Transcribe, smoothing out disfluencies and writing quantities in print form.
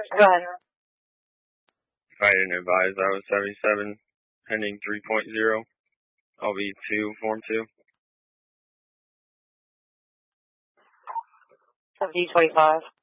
Go ahead. I didn't advise I was 77, pending 3.0. I'll be 2, Form 2. 7025.